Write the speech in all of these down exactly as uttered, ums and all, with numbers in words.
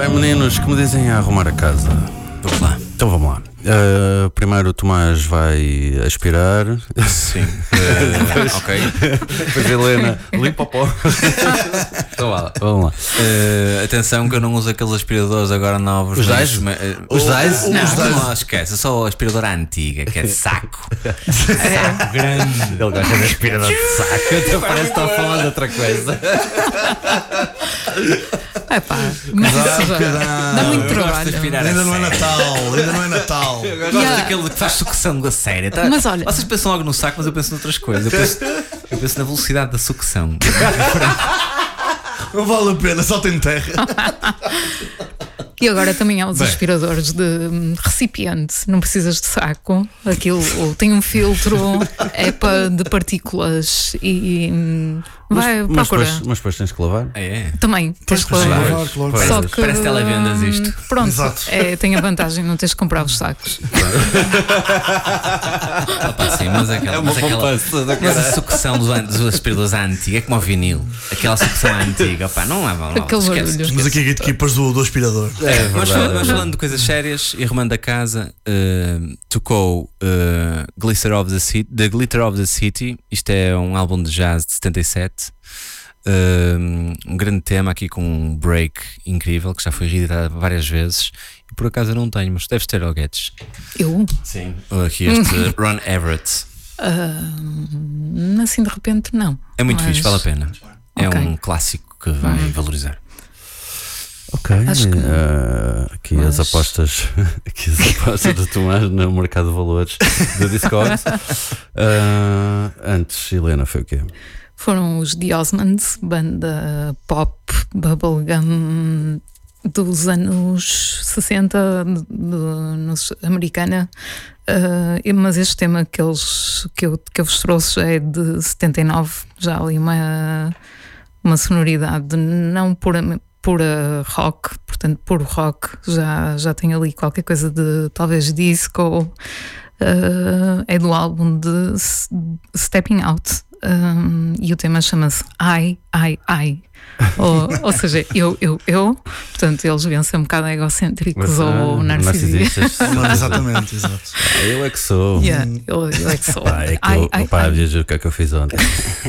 Ora, meninos, que me dizem a arrumar a casa? Vamos lá. Então vamos lá. Uh, primeiro o Tomás vai aspirar. Sim. Uh, ok. Depois a Helena limpa o pó. Então vá, vamos lá. Uh, atenção que eu não uso aqueles aspiradores agora novos. Os Dais? Uh, os Dais? Não, os não, não esquece. Só a aspiradora antiga, que é de saco. Saco grande. Ele gosta de aspirador de saco. Até parece que está a falar de outra coisa. É pá, mas Dá, isso já dá. dá muito Eu gosto de trabalho. aspirar Ainda a não é sério. Natal, ainda não é Natal. Eu gosto Yeah. daquele que faz sucção da série. Tá? Mas olha- Vocês pensam logo no saco, mas eu penso noutras coisas. Eu penso, eu penso na velocidade da sucção. Não vale a pena, só tem terra. E agora também há os Bem. aspiradores de hum, recipiente, não precisas de saco. Aquilo tem um filtro, é para de partículas e hum, vai mas, procurar. depois, mas depois tens que lavar. É, é. Também tens que Pois, lavar. claro, claro. Parece, Só que, parece televendas isto. hum, Pronto, Exato. é, tem a vantagem de não teres que comprar os sacos. Opa, sim, mas aquela, mas aquela mas a sucção dos, an- dos aspiradores à antiga é como ao vinil. Aquela sucção à antiga, opa, não é mal. Aquele barulho. Mas aqui gatekeepers do, do aspirador. É Mas, verdade. mas falando de coisas sérias e arrumando a casa, uh, tocou uh, Glitter of the City, The Glitter of the City. Isto é um álbum de jazz de setenta e sete. Uh, um grande tema aqui com um break incrível que já foi reeditado várias vezes. E por acaso eu não tenho, mas deves ter, Guedes. Eu? Sim. Aqui este Ron Everett. Hum, assim de repente, não. É muito Mas fixe, vale a pena. É Ok. um clássico que vai valorizar. Ok, Acho que- uh, aqui mas- as apostas aqui as apostas do Tomás no mercado de valores da Discord. Uh, antes, Helena, foi o quê? Foram os The Osmonds, banda pop bubblegum dos anos sessenta, de, de, nos- americana. Uh, e- mas este tema que, eles, que, eu, que eu vos trouxe é de setenta e nove, já ali uma, uma sonoridade não pura, pura rock, portanto, puro rock, já, já tem ali qualquer coisa de talvez disco. Uh, é do álbum de S- Stepping Out. Um, e o tema chama-se I, I, I. ou, ou seja, eu, eu, eu. Portanto, eles deviam ser um bocado egocêntricos ou narcisistas. Não, exatamente, exato. Ah, eu é que sou. Yeah, eu, eu é que sou. Pá, é que I, eu, I, opá, I. veja o que é que eu fiz ontem.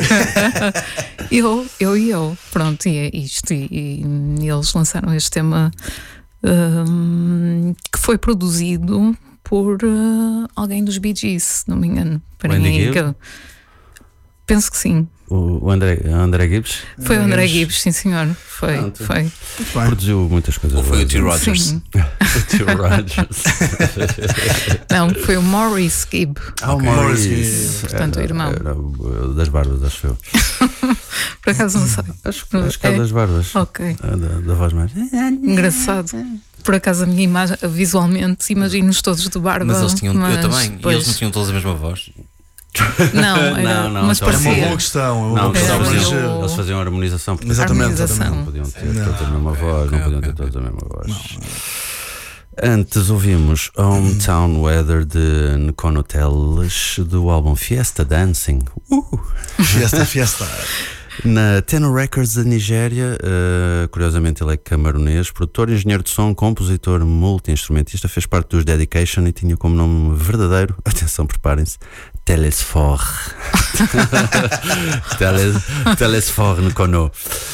Eu, eu e eu. Pronto, e é isto. E, e eles lançaram este tema um, que foi produzido por uh, alguém dos Bee Gees, se não me engano. Para Andy mim, Gibb? que eu- penso que sim. O, o André, André Gibbs Foi o André Gibbs, sim senhor. Foi, Pronto. foi. Bem, produziu muitas coisas. Ou foi o boas. T. Rogers? Sim. O T. Rogers. Não, foi o Maurice Gibb. Ah, o Ok. Maurice. Maurice, portanto, o Era- irmão. era o das barbas, acho eu. Por acaso não sei. Acho, acho que é É? das barbas. Ok, Ah, Da, da voz mais. engraçado. Por acaso a minha imagem, visualmente, imagino-nos todos de barba. Mas eles tinham, mas eu também, e pois- eles não tinham todos a mesma voz. Não, era, Não, não, mas então é é uma parecia. boa questão. É uma Não, boa eles questão, Era mas, faziam, o- eles faziam harmonização porque Exatamente, Harmonização. não exatamente. podiam ter Não. todos a mesma voz, não Ok, podiam ter ok, todos a mesma voz. Antes ouvimos Hometown Weather de Nkono Teles do álbum Fiesta Dancing. Uh! Fiesta, fiesta. Na Tenor Records da Nigéria, uh, curiosamente ele é camaronês, produtor, engenheiro de som, compositor, multi-instrumentista, fez parte dos Dedication e tinha como nome verdadeiro, atenção, preparem-se, Telesfor. Teles, Telesfor Nkono.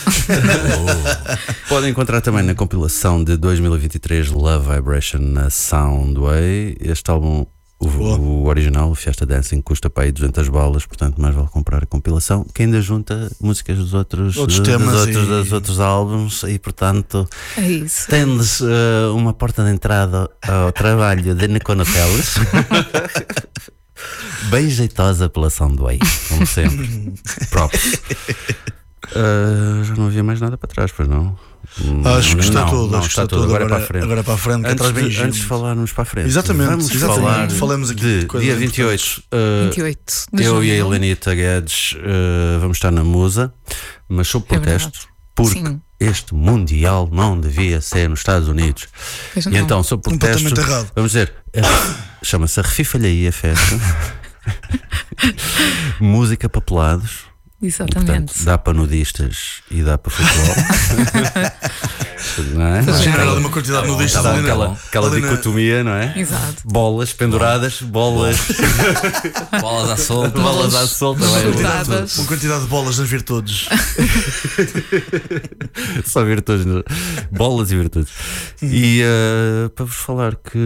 Podem encontrar também na compilação de dois mil e vinte e três Love Vibration na Soundway. Este álbum, o, o original, o Fiesta Dancing, custa para aí duzentas balas, portanto mais vale comprar a compilação, que ainda junta músicas dos outros, Outros dos, temas outros, e- dos outros álbuns e portanto É isso. tendes uh, uma porta de entrada ao trabalho de Nkono Teles. Bem jeitosa pela Soundway, como sempre. Props. Uh, já não havia mais nada para trás, pois não? Acho que está Não, tudo. não, acho que está tudo. tudo. Agora é para a frente. Agora é para a frente, que Antes atrás bem de, giro. antes de falarmos para a frente, Exatamente, vamos exatamente. falar Falamos aqui de de coisas dia vinte e oito. uh, vinte e oito de eu e a junho. Helenita Guedes uh, vamos estar na Musa, mas sob É protesto, verdade. porque Sim. este Mundial não devia ser nos Estados Unidos. Pois E não. então, sob protesto, Completamente errado. vamos dizer, a- chama-se a Refifalhaí a festa. Música para pelados. Exatamente. Portanto, dá para nudistas e dá para futebol. não é? Imagina ali uma quantidade no disco. Estava ali na- aquela, aquela ali na- dicotomia, não é? Exato. Bolas penduradas, bolas, Bolas à solta. bolas à solta. vai. Chutadas. Uma quantidade de bolas nas virtudes. Só virtudes, não? Bolas e virtudes. E uh, para vos falar que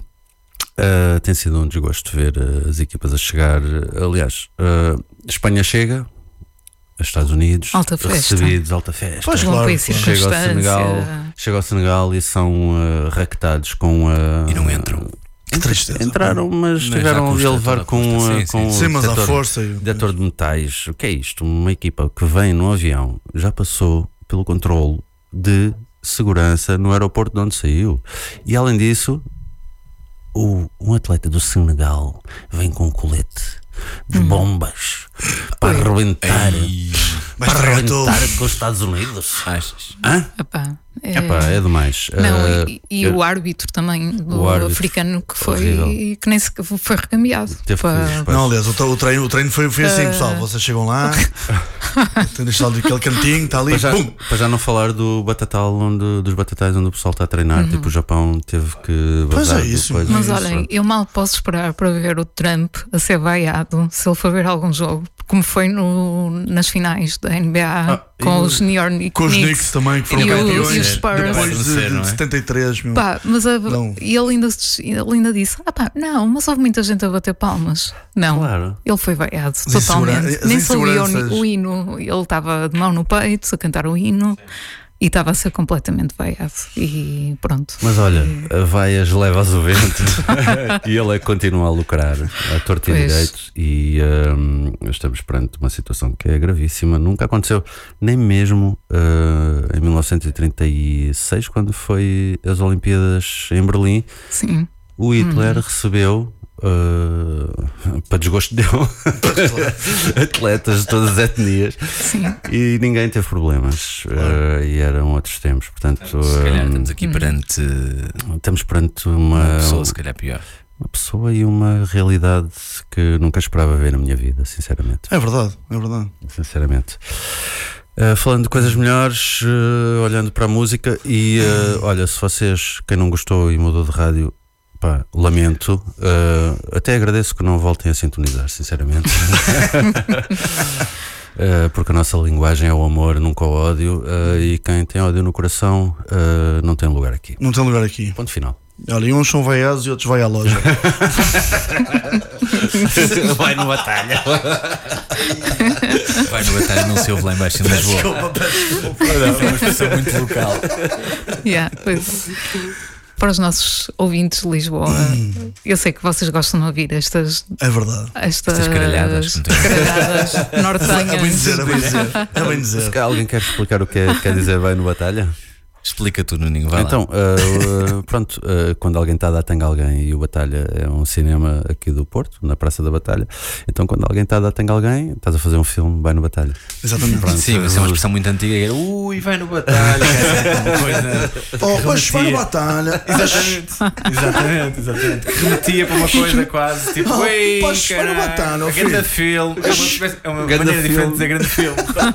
uh, tem sido um desgosto ver uh, as equipas a chegar. Aliás, uh, Espanha chega, Estados Unidos, Alta festa. recebidos, alta festa. Pois, Vão claro, com a claro. Chega ao circunstância. Senegal, chega ao Senegal e são uh, raquetados com uh, E não entram. Que tristeza. Entraram, mas Mas estiveram já ali custa, a levar toda a com, custa, uh, sim, com sim. Sim, mas à detetor- força. detetor de metais. O que é isto? Uma equipa que vem no avião já passou pelo controle de segurança no aeroporto de onde saiu. E além disso, o, um atleta do Senegal vem com um colete de bombas para Ui. arrebentar, Vai para estragar tudo. arrebentar com os Estados Unidos. Achas? Hã? Epá, é... Epá, é demais. Não, Uh, e, e eu- o árbitro também do O árbitro, africano que foi horrível. que nem sequer foi recambiado. Teve Pá, que- pois. Não, aliás, o, tre- o treino, o treino foi, foi assim, pessoal. Vocês chegam lá, tem deixado aquele cantinho, está ali, Para já, pum! para já não falar do batatal onde, dos batatais onde o pessoal está a treinar, tipo o Japão teve que Pois vazar é isso, depois. Mas Isso. olhem, eu mal posso esperar para ver o Trump a ser vaiado se ele for ver algum jogo, como foi no, nas finais da N B A Ah, com e os New York Knicks. Com os Knicks também, que foram E o- campeões e os Spurs. depois Vai de, acontecer, de não é? setenta e três. Meu. Pá, mas a- Não. e ele ainda, ele ainda disse: ah, pá, não, mas houve muita gente a bater palmas. Não, Claro. ele foi vaiado As totalmente. insegura- as Nem sabia inseguranças. o, o hino, ele estava de mão no peito a cantar o hino e estava a ser completamente vaiado. E pronto. Mas olha, a vaias leva-as o vento e ele é que continua a lucrar a torta e Pois. direito. E hum, estamos perante uma situação que é gravíssima. Nunca aconteceu, nem mesmo uh, em mil novecentos e trinta e seis, quando foi as Olimpíadas em Berlim. Sim. O Hitler recebeu, uh, para desgosto dele, atletas de todas as etnias Sim. e ninguém teve problemas. Uh, e eram outros tempos. Portanto, Se calhar um, estamos aqui perante estamos perante uma, uma pessoa, se calhar pior. uma pessoa e uma realidade que nunca esperava ver na minha vida, sinceramente. É verdade, é verdade. Sinceramente. Uh, falando de coisas melhores, uh, olhando para a música e uh, olha, se vocês, quem não gostou e mudou de rádio, pá, lamento, uh, até agradeço que não voltem a sintonizar, sinceramente. Uh, porque a nossa linguagem é o amor, nunca o ódio, uh, e quem tem ódio no coração uh, não tem lugar aqui. Não tem lugar aqui. Ponto final. Olha, e uns são vaiados e outros vai à loja. Vai no batalha. Vai no batalha, não se ouve lá embaixo em Lisboa. É uma expressão muito local. Yeah, pois. Para os nossos ouvintes de Lisboa, eu sei que vocês gostam de ouvir estas, É verdade. estas, Estas caralhadas, não tem- caralhadas É bem nortenhas. dizer, é bem dizer. É bem Se dizer. calhar alguém quer explicar o que é, quer dizer vai no batalha? Explica tu, Nuninho, vai lá. Então, uh, uh, pronto, uh, quando alguém está a dar tanga a alguém e o Batalha é um cinema aqui do Porto, na Praça da Batalha, então quando alguém está a dar tanga a alguém, estás a fazer um filme, vai no Batalha. Exatamente. Pronto. Sim, mas é uma expressão muito antiga. que era, Ui, vai no batalha. Uma coisa. Oh, mas vai na batalha. Exatamente, exatamente, exatamente. Que remetia para uma coisa quase tipo, Oh, ui, podes vai no caralho, batalha, oh, grande filho." filme. É uma, espécie- é uma Grande maneira diferente filme. de dizer grande filme.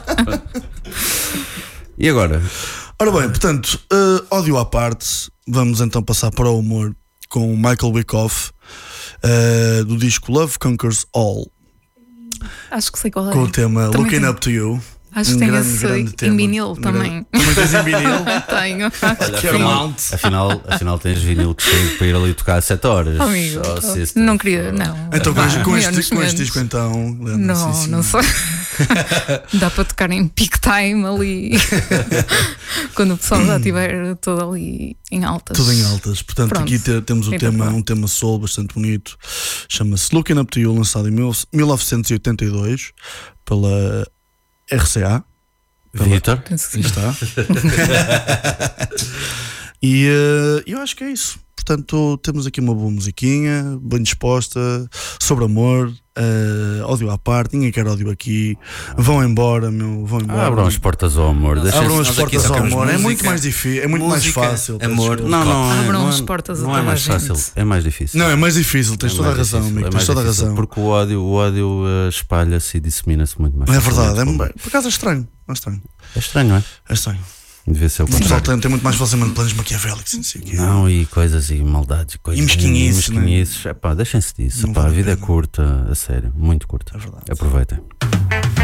E agora? Ora bem, portanto, uh, ódio à parte, vamos então passar para o humor com o Michael Wyckoff, uh, do disco Love Conquers All, Acho que sei qual é. com o tema Também Looking tem- Up to You. Acho que Um tenho grande, esse grande em tema. vinil Um também. grande- Também tens em vinil? Tenho. Olha, Que afinal, amount. afinal, afinal tens vinil que chega para ir ali tocar às sete horas. Amigo, Oh, sister. não queria, não. Então com, Vá, este, com, menos, este, com este menos. disco então Leandro, Não, sim, sim. não sei. Dá para tocar em peak time ali. Quando o pessoal já estiver todo ali em altas. Tudo em altas. Portanto, Pronto. aqui te- temos o Então, tema, pronto. um tema soul bastante bonito. Chama-se Looking Up to You, lançado em mil novecentos e oitenta e dois pela R C A. Vitor? Penso que Aí sim. está. E eh, eu acho que é isso. Portanto, temos aqui uma boa musiquinha, bem disposta, sobre amor, eh, ódio à parte, ninguém quer ódio aqui. Vão embora, meu, vão embora. Abram as portas ao amor. Deixem- Abram as Nós aqui portas só ao queremos amor. É música, muito mais difícil, é muito música, mais fácil. peço amor. desculpa. Não, não, é, Abram não, as é- portas a não é toda mais a gente. fácil, é mais difícil. Não, é mais difícil, tens É toda a mais razão, difícil, amigo, é tens mais toda a difícil, razão. Porque o ódio, o ódio uh, espalha-se e dissemina-se muito mais. É verdade, é, facilmente. por acaso é estranho, é estranho. É estranho, não é? É estranho. Devia ser o O pessoal contrário. tem, tem muito mais facilmente planos maquiavélicos, não sei o quê. Não, e coisas e maldades e coisas. E mesquinhices, E mesquinhices. Epá, deixem-se disso. Não Epá, a vale a vida é pena. curta, a sério, muito curta. É verdade. Aproveitem.